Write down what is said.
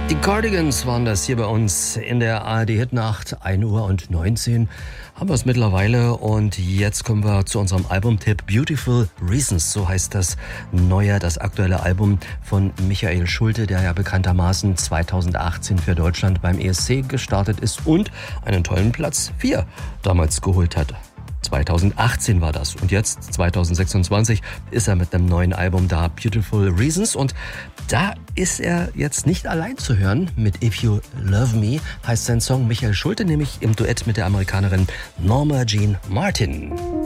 Die Cardigans waren das hier bei uns in der ARD-Hitnacht, 1:19 Uhr haben wir es mittlerweile und jetzt kommen wir zu unserem Albumtipp Beautiful Reasons, so heißt das das aktuelle Album von Michael Schulte, der ja bekanntermaßen 2018 für Deutschland beim ESC gestartet ist und einen tollen Platz 4 damals geholt hat. 2018 war das und jetzt 2026 ist er mit einem neuen Album da, Beautiful Reasons, und da ist er jetzt nicht allein zu hören. Mit If You Love Me heißt sein Song, Michael Schulte nämlich im Duett mit der Amerikanerin Norma Jean Martin.